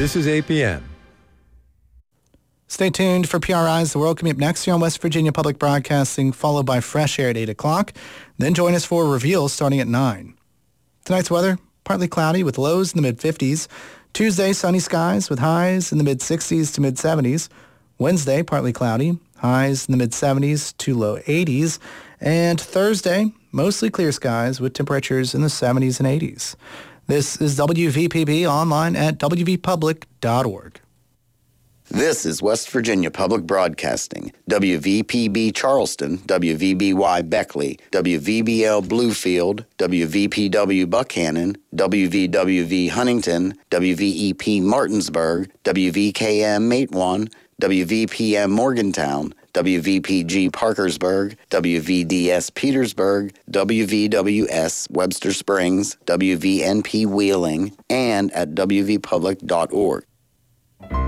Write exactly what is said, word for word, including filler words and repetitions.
This is A P M. Stay tuned for P R I's The World coming up next here on West Virginia Public Broadcasting, followed by Fresh Air at eight o'clock. Then join us for Reveal starting at nine. Tonight's weather, partly cloudy with lows in the mid-fifties. Tuesday, sunny skies with highs in the mid-sixties to mid-seventies. Wednesday, partly cloudy, highs in the mid-seventies to low eighties. And Thursday, mostly clear skies with temperatures in the seventies and eighties. This is W V P B online at w v public dot org. This is West Virginia Public Broadcasting, W V P B Charleston, W V B Y Beckley, W V B L Bluefield, W V P W Buckhannon, W V W V Huntington, W V E P Martinsburg, W V K M Matewan, W V P M Morgantown, W V P G Parkersburg, W V D S Petersburg, W V W S Webster Springs, W V N P Wheeling, and at w v public dot org.